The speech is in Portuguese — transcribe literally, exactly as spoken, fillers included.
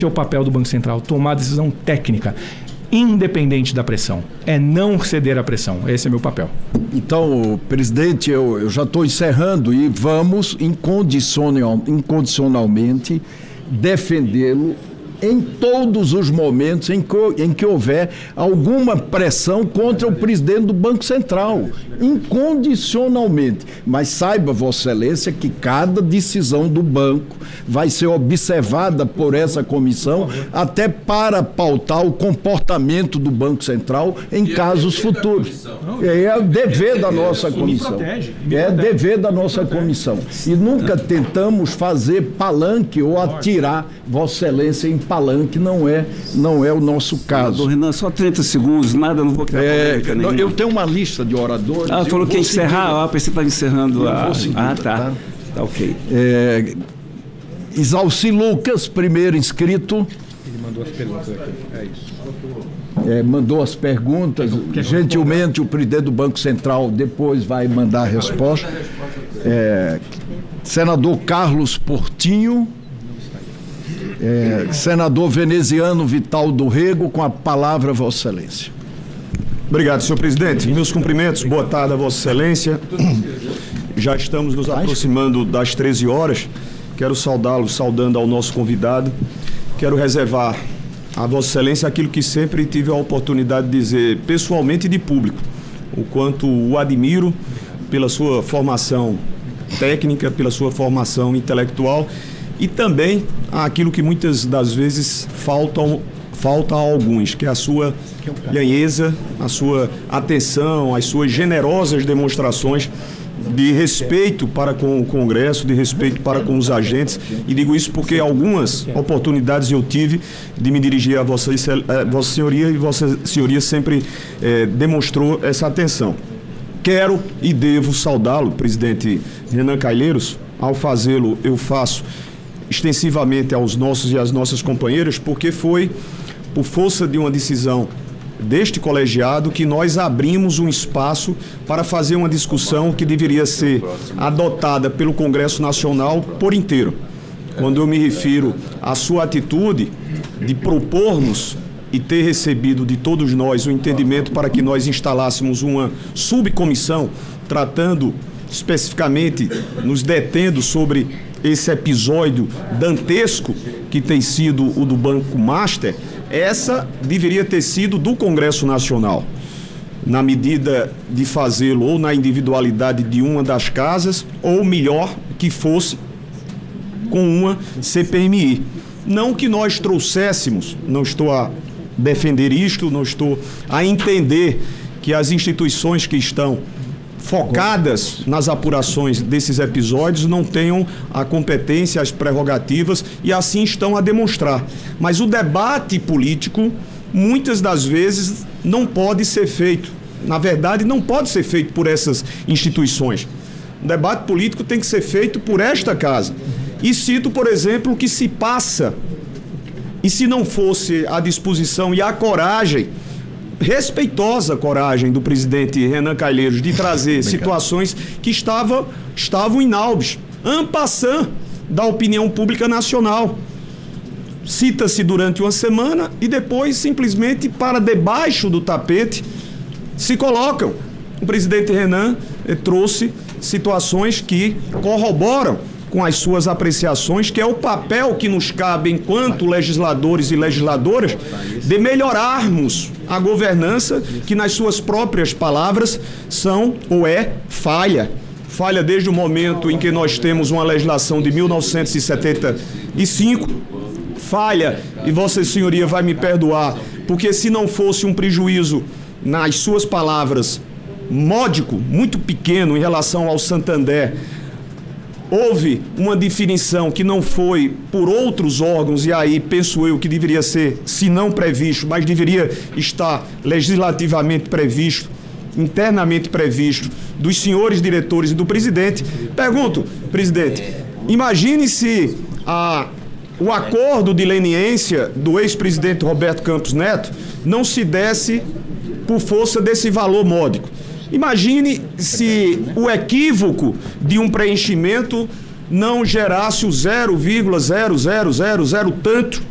é o papel do Banco Central, tomar decisão técnica, independente da pressão. É não ceder à pressão. Esse é meu papel. Então, presidente, eu, eu já estou encerrando e vamos incondicional, incondicionalmente defendê-lo em todos os momentos em que, em que houver alguma pressão contra o presidente do Banco Central, incondicionalmente. Mas saiba, Vossa Excelência, que cada decisão do banco vai ser observada por essa comissão até para pautar o comportamento do Banco Central em casos futuros. É o dever da nossa comissão. É dever da nossa comissão. E nunca tentamos fazer palanque ou atirar Vossa Excelência em palanque, não é, não é o nosso caso. Senador Renan, só trinta segundos, nada, não vou criar polêmica nenhuma. Eu tenho uma lista de oradores. Ah, falou que ia encerrar, ah, pensei que estava encerrando. A... Seguir, ah, tá. tá. Tá ok. É, Isalci Lucas, primeiro inscrito. Ele mandou as perguntas aqui. É isso. É, mandou as perguntas. Gentilmente, o presidente do Banco Central depois vai mandar a resposta. É, senador Carlos Portinho. É, senador veneziano Vital do Rego, com a palavra, Vossa Excelência. Obrigado, senhor presidente. Meus cumprimentos, boa tarde a Vossa Excelência. Já estamos nos aproximando das treze horas. Quero saudá-lo, saudando ao nosso convidado. Quero reservar a Vossa Excelência aquilo que sempre tive a oportunidade de dizer pessoalmente e de público, o quanto o admiro pela sua formação técnica, pela sua formação intelectual e também aquilo que muitas das vezes faltam, falta a alguns, que é a sua lhanheza, a sua atenção, as suas generosas demonstrações de respeito para com o Congresso, de respeito para com os agentes, e digo isso porque algumas oportunidades eu tive de me dirigir a Vossa, a Vossa Senhoria, e Vossa Senhoria sempre eh, demonstrou essa atenção. Quero e devo saudá-lo, presidente Renan Calheiros. Ao fazê-lo, eu faço extensivamente aos nossos e às nossas companheiras, porque foi por força de uma decisão deste colegiado que nós abrimos um espaço para fazer uma discussão que deveria ser adotada pelo Congresso Nacional por inteiro. Quando eu me refiro à sua atitude de propor-nos e ter recebido de todos nós o entendimento para que nós instalássemos uma subcomissão tratando especificamente, nos detendo sobre esse episódio dantesco que tem sido o do Banco Master, essa deveria ter sido do Congresso Nacional, na medida de fazê-lo ou na individualidade de uma das casas, ou melhor, que fosse com uma C P M I. Não que nós trouxéssemos, não estou a defender isto, não estou a entender que as instituições que estão focadas nas apurações desses episódios não tenham a competência, as prerrogativas e assim estão a demonstrar. Mas o debate político, muitas das vezes, não pode ser feito. Na verdade, não pode ser feito por essas instituições. O debate político tem que ser feito por esta casa. E cito, por exemplo, o que se passa. E se não fosse a disposição e a coragem, respeitosa coragem do presidente Renan Calheiros de trazer Obrigado. situações que estavam, estavam inaubes, en passant da opinião pública nacional. Cita-se durante uma semana e depois simplesmente para debaixo do tapete se colocam. O presidente Renan eh, trouxe situações que corroboram com as suas apreciações, que é o papel que nos cabe enquanto legisladores e legisladoras de melhorarmos a governança, que nas suas próprias palavras são ou é falha. Falha desde o momento em que nós temos uma legislação de mil novecentos e setenta e cinco, falha, e Vossa Senhoria vai me perdoar, porque se não fosse um prejuízo, nas suas palavras, módico, muito pequeno em relação ao Santander, houve uma definição que não foi por outros órgãos, e aí penso eu que deveria ser, se não previsto, mas deveria estar legislativamente previsto, internamente previsto, dos senhores diretores e do presidente. Pergunto, presidente, imagine se a, o acordo de leniência do ex-presidente Roberto Campos Neto não se desse por força desse valor módico. Imagine se o equívoco de um preenchimento não gerasse o zero vírgula zero zero zero zero tanto